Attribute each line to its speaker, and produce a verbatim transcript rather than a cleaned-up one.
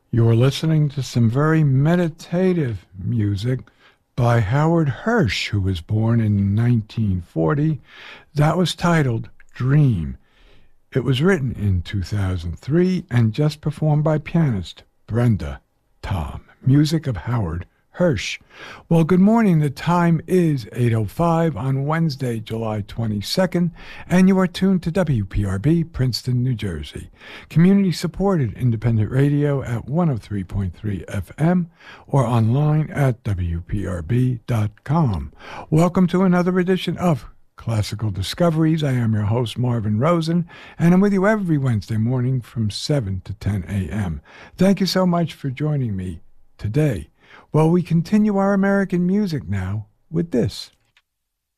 Speaker 1: You're listening to some very meditative music by Howard Hirsch, who was born in nineteen forty. That was titled Dream. It was written in two thousand three and just performed by pianist Brenda Tom. Music of Howard Hirsch. Well, good morning. The time is eight oh five on Wednesday, July twenty-second, and you are tuned to W P R B, Princeton, New Jersey. Community-supported independent radio at one oh three point three F M or online at W P R B dot com. Welcome to another edition of Classical Discoveries. I am your host, Marvin Rosen, and I'm with you every Wednesday morning from seven to ten a.m. Thank you so much for joining me today. Well, we continue our American music now with this.